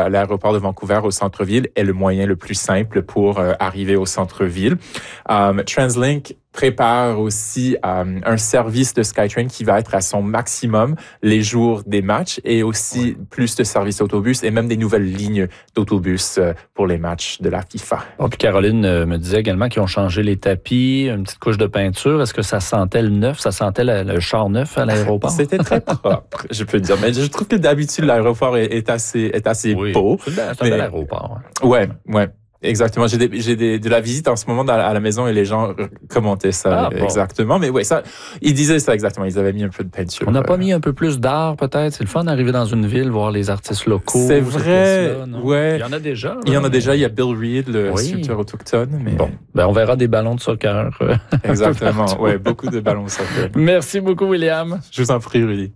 l'aéroport de Vancouver au centre-ville est le moyen le plus simple pour arriver au centre-ville. TransLink prépare aussi un service de SkyTrain qui va être à son maximum les jours des matchs et aussi plus de services d'autobus et même des nouvelles lignes d'autobus pour les matchs de la FIFA. Puis Caroline me disait également qu'ils ont changé les tapis, une petite couche de peinture. Est-ce que ça sentait le neuf? Ça sentait le char neuf à l'aéroport? C'était très propre, je peux dire. Mais je trouve que d'habitude, l'aéroport est assez beau. C'est un bel aéroport. Ouais. Exactement. J'ai de la visite en ce moment à la maison et les gens commentaient ça exactement. Mais ouais, ça, ils disaient ça exactement. Ils avaient mis un peu de peinture. On n'a pas mis un peu plus d'art peut-être. C'est le fun d'arriver dans une ville, voir les artistes locaux. C'est vrai. Ouais. Il y en a déjà. Il y en a déjà. Il y a Bill Reed, le sculpteur autochtone. Mais... Bon, on verra des ballons de soccer. Exactement. Ouais, beaucoup de ballons de soccer. Merci beaucoup, William. Je vous en prie, Rudy.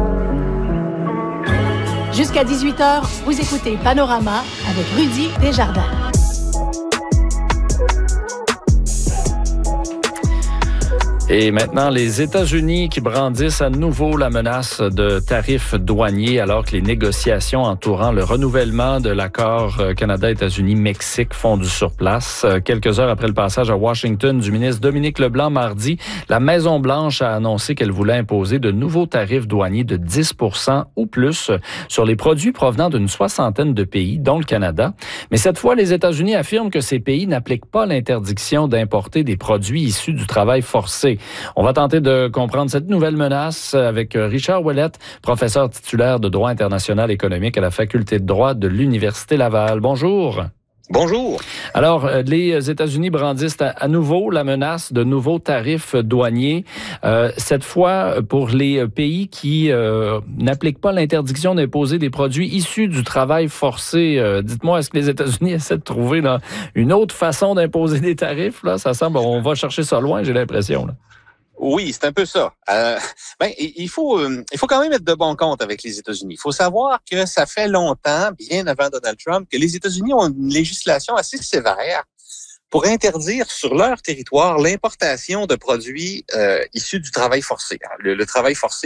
Jusqu'à 18h, vous écoutez Panorama avec Rudy Desjardins. Et maintenant, les États-Unis qui brandissent à nouveau la menace de tarifs douaniers alors que les négociations entourant le renouvellement de l'accord Canada-États-Unis-Mexique font du surplace. Quelques heures après le passage à Washington du ministre Dominique Leblanc mardi, la Maison-Blanche a annoncé qu'elle voulait imposer de nouveaux tarifs douaniers de 10 % ou plus sur les produits provenant d'une soixantaine de pays, dont le Canada. Mais cette fois, les États-Unis affirment que ces pays n'appliquent pas l'interdiction d'importer des produits issus du travail forcé. On va tenter de comprendre cette nouvelle menace avec Richard Ouellette, professeur titulaire de droit international économique à la faculté de droit de l'Université Laval. Bonjour. Bonjour. Alors, les États-Unis brandissent à nouveau la menace de nouveaux tarifs douaniers, cette fois pour les pays qui n'appliquent pas l'interdiction d'imposer des produits issus du travail forcé. Dites-moi, est-ce que les États-Unis essaient de trouver là, une autre façon d'imposer des tarifs? Là, ça semble, on va chercher ça loin, j'ai l'impression. Là. Oui, c'est un peu ça. Il faut quand même être de bon compte avec les États-Unis. Il faut savoir que ça fait longtemps, bien avant Donald Trump, que les États-Unis ont une législation assez sévère pour interdire sur leur territoire l'importation de produits issus du travail forcé. Le travail forcé,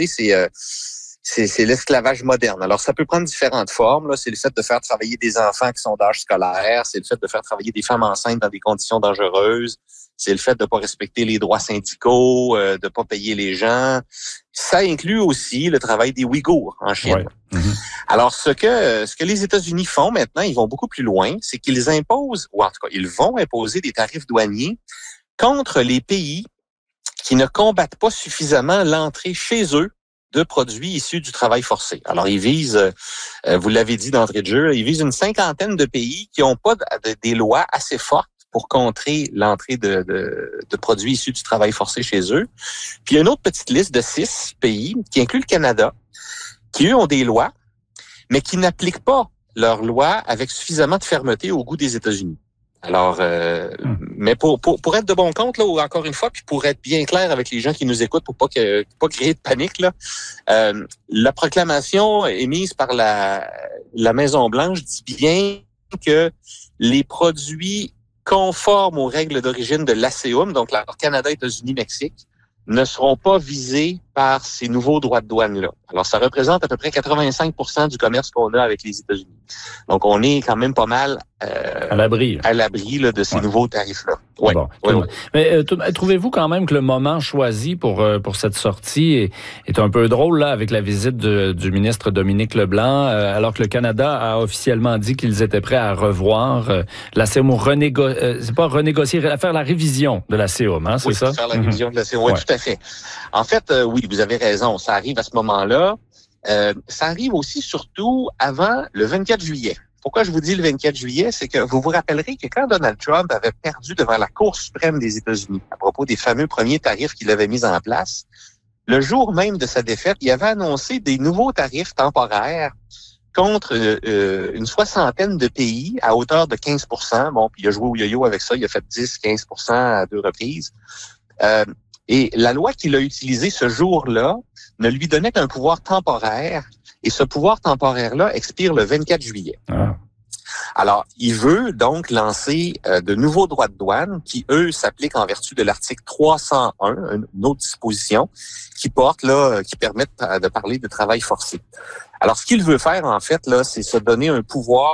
c'est l'esclavage moderne. Alors, ça peut prendre différentes formes. Là. C'est le fait de faire travailler des enfants qui sont d'âge scolaire. C'est le fait de faire travailler des femmes enceintes dans des conditions dangereuses. C'est le fait de ne pas respecter les droits syndicaux, de ne pas payer les gens. Ça inclut aussi le travail des Ouïghours en Chine. Ouais. Mm-hmm. Alors, ce que les États-Unis font maintenant, ils vont beaucoup plus loin, c'est qu'ils imposent, ou en tout cas, ils vont imposer des tarifs douaniers contre les pays qui ne combattent pas suffisamment l'entrée chez eux de produits issus du travail forcé. Alors, ils visent, vous l'avez dit d'entrée de jeu, ils visent une cinquantaine de pays qui n'ont pas des lois assez fortes pour contrer l'entrée de produits issus du travail forcé chez eux. Puis, il y a une autre petite liste de 6 pays qui inclut le Canada, qui, eux, ont des lois, mais qui n'appliquent pas leurs lois avec suffisamment de fermeté au goût des États-Unis. Alors, mais pour être de bon compte, là, encore une fois, puis pour être bien clair avec les gens qui nous écoutent, pour pas créer de panique, là, la proclamation émise par la Maison-Blanche dit bien que les produits conformes aux règles d'origine de l'ASEUM, donc l'accord Canada, États-Unis, Mexique, ne seront pas visés par ces nouveaux droits de douane-là. Alors, ça représente à peu près 85% du commerce qu'on a avec les États-Unis. Donc, on est quand même pas mal à l'abri là, de ces nouveaux tarifs-là. Ouais. Bon, ouais. Mais trouvez-vous quand même que le moment choisi pour cette sortie est un peu drôle là avec la visite du ministre Dominique Leblanc, alors que le Canada a officiellement dit qu'ils étaient prêts à revoir l'ASEUM, c'est pas renégocier, faire la révision de l'ASEUM, hein, c'est ça? Faire la révision de l'ASEUM, oui, tout à fait. En fait, oui, vous avez raison, ça arrive à ce moment-là. Ça arrive aussi surtout avant le 24 juillet. Pourquoi je vous dis le 24 juillet? C'est que vous vous rappellerez que quand Donald Trump avait perdu devant la Cour suprême des États-Unis, à propos des fameux premiers tarifs qu'il avait mis en place, le jour même de sa défaite, il avait annoncé des nouveaux tarifs temporaires contre une soixantaine de pays à hauteur de 15 %. Bon, puis il a joué au yo-yo avec ça, il a fait 10-15 % à 2 reprises. Et la loi qu'il a utilisée ce jour-là ne lui donnait qu'un pouvoir temporaire. Et ce pouvoir temporaire-là expire le 24 juillet. Ah. Alors, il veut donc lancer de nouveaux droits de douane qui, eux, s'appliquent en vertu de l'article 301, une autre disposition, qui permettent de parler de travail forcé. Alors, ce qu'il veut faire, en fait, là, c'est se donner un pouvoir